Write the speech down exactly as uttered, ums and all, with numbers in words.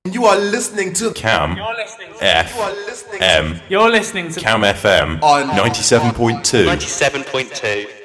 You are listening to Cam You're listening to F You are listening M. You're listening to Cam F M on ninety-seven point two. ninety-seven point two.